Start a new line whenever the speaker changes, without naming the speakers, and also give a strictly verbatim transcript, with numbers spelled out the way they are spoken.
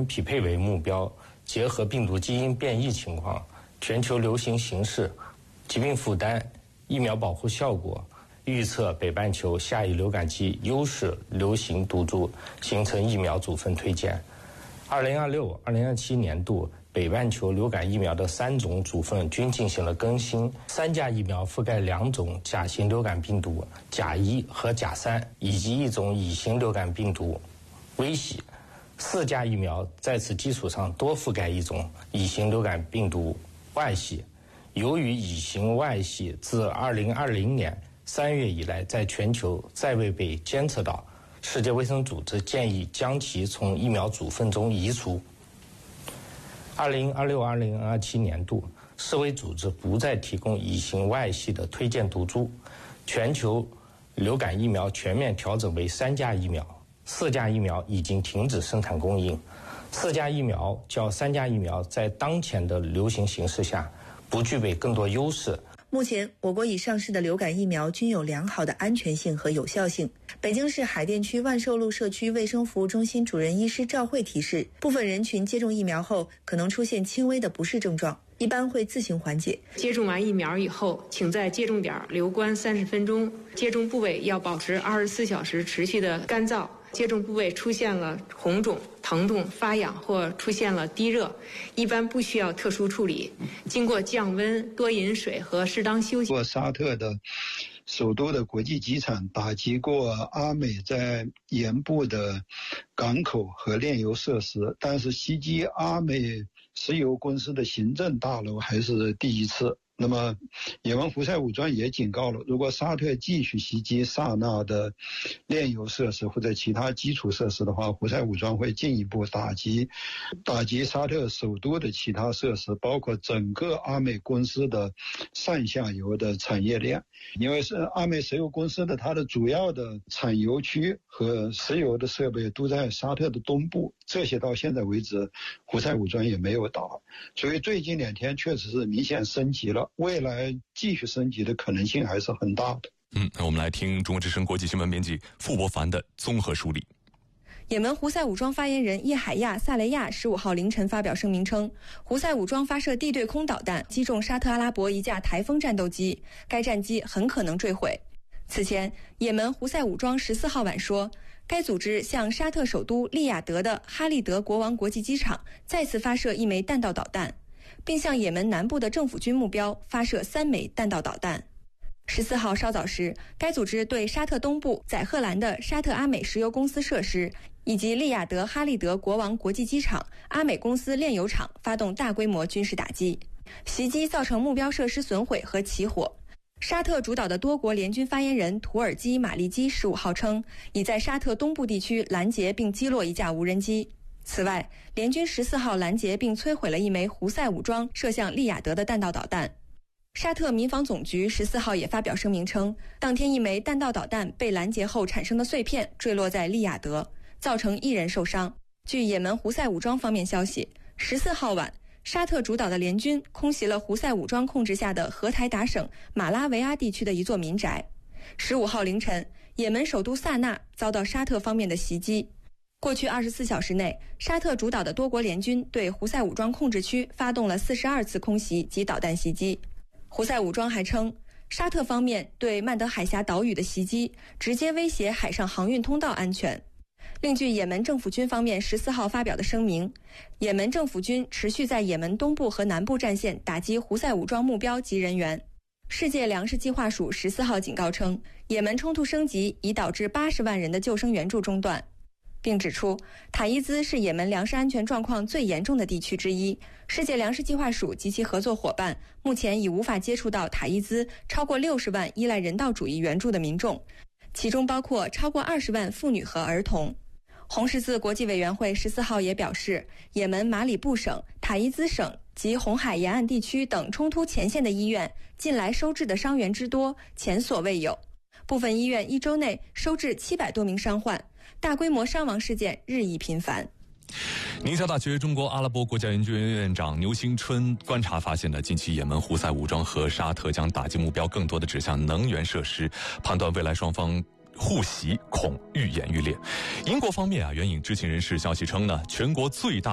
匹配为目标，结合病毒基因变异情况、全球流行形势、疾病负担、疫苗保护效果，预测北半球下一流感季优势流行毒株，形成疫苗组分推荐。二零二六、二零二七年度北半球流感疫苗的三种组分均进行了更新，三价疫苗覆盖两种甲型流感病毒甲一和甲三，以及一种乙型流感病毒微喜。四价疫苗在此基础上多覆盖一种乙型流感病毒外系。由于乙型外系自二零二零年三月以来在全球再未被监测到，世界卫生组织建议将其从疫苗组分中移除。二零二六、二零二七年度，世卫组织不再提供乙型外系的推荐毒株，全球流感疫苗全面调整为三价疫苗，四价疫苗已经停止生产供应。四价疫苗较三价疫苗在当前的流行形势下不具备更多优势。
目前，我国已上市的流感疫苗均有良好的安全性和有效性。北京市海淀区万寿路社区卫生服务中心主任医师赵慧提示，部分人群接种疫苗后可能出现轻微的不适症状，一般会自行缓解。
接种完疫苗以后，请在接种点留观三十分钟，接种部位要保持二十四小时持续的干燥。接种部位出现了红肿、疼痛、发痒或出现了低热，一般不需要特殊处理。经过降温、多饮水和适当休息。
过沙特的首都的国际机场，打击过阿美在盐部的港口和炼油设施，但是袭击阿美石油公司的行政大楼还是第一次。那么也门胡塞武装也警告了，如果沙特继续袭击萨那的炼油设施或者其他基础设施的话，胡塞武装会进一步打击打击沙特首都的其他设施，包括整个阿美公司的上下游的产业链。因为是阿美石油公司的它的主要的产油区和石油的设备都在沙特的东部，这些到现在为止胡塞武装也没有打，所以最近两天确实是明显升级了，未来继续升级的可能性还是很大的。
嗯，那我们来听中国之声国际新闻编辑傅博凡的综合梳理。
也门胡塞武装发言人叶海亚·萨雷亚十五号凌晨发表声明称，胡塞武装发射地对空导弹击中沙特阿拉伯一架台风战斗机，该战机很可能坠毁。此前，也门胡塞武装十四号晚说，该组织向沙特首都利雅得的哈利德国王国际机场再次发射一枚弹道导弹，并向也门南部的政府军目标发射三枚弹道导弹。十四号稍早时，该组织对沙特东部载赫兰的沙特阿美石油公司设施以及利雅得哈利德国王国际机场、阿美公司炼油厂发动大规模军事打击，袭击造成目标设施损毁和起火。沙特主导的多国联军发言人土耳其马利基十五号称，已在沙特东部地区拦截并击落一架无人机。此外，联军十四号拦截并摧毁了一枚胡塞武装射向利雅得的弹道导弹。沙特民防总局十四号也发表声明称，当天一枚弹道导弹被拦截后产生的碎片坠落在利雅得，造成一人受伤。据也门胡塞武装方面消息，十四号晚，沙特主导的联军空袭了胡塞武装控制下的荷台达省马拉维阿地区的一座民宅。十五号凌晨，也门首都萨那遭到沙特方面的袭击。过去二十四小时内，沙特主导的多国联军对胡塞武装控制区发动了四十二次空袭及导弹袭击。胡塞武装还称，沙特方面对曼德海峡岛屿的袭击直接威胁海上航运通道安全。另据也门政府军方面十四号发表的声明，也门政府军持续在也门东部和南部战线打击胡塞武装目标及人员。世界粮食计划署十四号警告称，也门冲突升级已导致八十万人的救生援助中断，并指出塔伊兹是也门粮食安全状况最严重的地区之一。世界粮食计划署及其合作伙伴目前已无法接触到塔伊兹超过六十万依赖人道主义援助的民众，其中包括超过二十万妇女和儿童。红十字国际委员会十四号也表示，也门马里布省、塔伊兹省及红海沿岸地区等冲突前线的医院近来收治的伤员之多前所未有，部分医院一周内收治七百多名伤患，大规模伤亡事件日益频繁。
宁夏大学中国阿拉伯国家研究院院长牛兴春观察发现呢，近期也门胡塞武装和沙特将打击目标更多的指向能源设施，判断未来双方互袭恐愈演愈烈。英国方面啊，援引知情人士消息称呢，全国最大